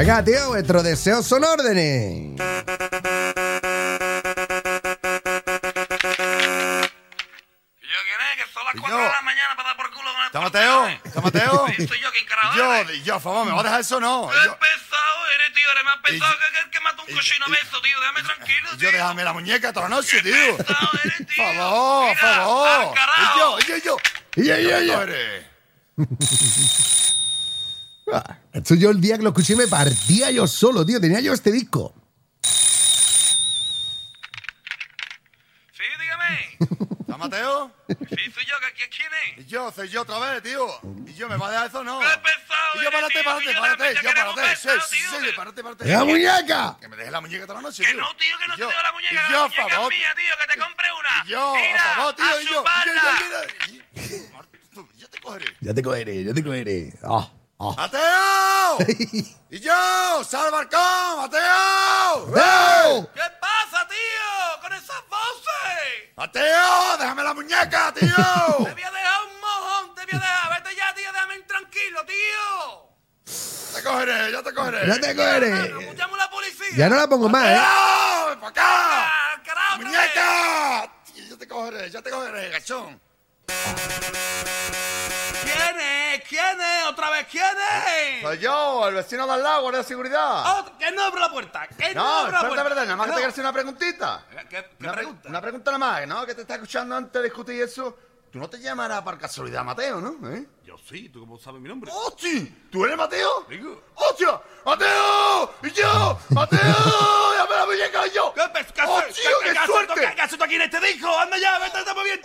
Venga, tío, vuestros deseos son órdenes. Las 4 de la mañana para dar por culo con el ¿Está Mateo? ¿Está Mateo? Sí, soy yo, ¿quién carajo eres? Yo, por favor, ¿me vas a dejar eso o no? Qué pesado eres, tío, eres más pesado que el que mata un cochino beso, tío, déjame tranquilo, tío. Yo, déjame la muñeca toda la noche, tío. Qué pesado eres, tío. Por favor, Mira, por favor. al carajo. Yo. Eres. Esto yo el día que lo escuché me partía yo solo, tío. Tenía yo este disco. Sí, dígame. ¿Está Mateo? Sí, soy yo, ¿quién es? Y yo, soy yo otra vez, tío. Y yo, ¿me vas a dejar eso o no? Qué pesado Y yo, eres, tío, párate. ya Yo, queremos Sí, besar, tío, sí, que- párate. ¡La muñeca! Que me dejes la muñeca toda la noche, Que tío. no, tío, que no Y te yo, doy la muñeca, y yo, la muñeca es favor. mía, tío, que te compre una. Y yo, Mira, por favor, tío, a y yo. chuparla. Yo te cogeré. Ya te cogeré. Ah. ¡Mateo! ¡Y yo! ¡Sal al balcón, Mateo! ¡No! ¿Qué pasa, tío? Con esas voces. ¡Mateo! ¡Déjame la muñeca, tío! Te voy a dejar un mojón, te voy a dejar. Vete ya, tío, déjame tranquilo, tío. Te cogeré. Ya te cogeré. Llamo a la policía. Ya no la pongo más, ¿eh? ¡Mateo! ¡Ven para acá! ¡Al carajo, otra vez! ¡Muñeca! Tío, ya te cogeré, gachón. ¿Quién es? ¿Otra vez quién es? Soy yo, el vecino de al lado, guardia de seguridad. ¿Quién no abre la puerta? ¿Quién no No, abre la puerta? espérate, nada más que te quiero hacer una preguntita. ¿Qué Una pregunta? Una pregunta nada más, ¿no? Que te está escuchando antes de discutir eso. Tú no te llamarás por casualidad Mateo, ¿no? ¿Eh? Yo sí, ¿tú cómo sabes mi nombre? ¡Hostia! ¿Tú eres Mateo? Digo. ¡Hostia! ¡Mateo! ¡Y yo! ¡Mateo! ¡Dame la muñeca y yo! ¿Qué ¡Hostia, qué suerte! ¿Qué haces tú aquí en este disco? ¡Anda ya, vete, estamos bien!